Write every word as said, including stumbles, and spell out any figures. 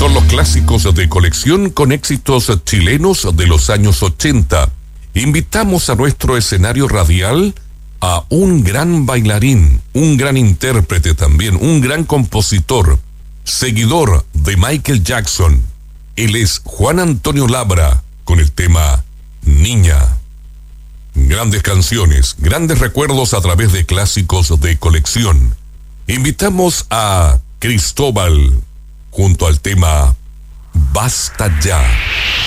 son los clásicos de colección con éxitos chilenos de los años ochenta. Invitamos a nuestro escenario radial a un gran bailarín, un gran intérprete también, un gran compositor, seguidor de Michael Jackson. Él es Juan Antonio Labra con el tema Niña. Grandes canciones, grandes recuerdos a través de clásicos de colección. Invitamos a Cristóbal junto al tema Basta Ya.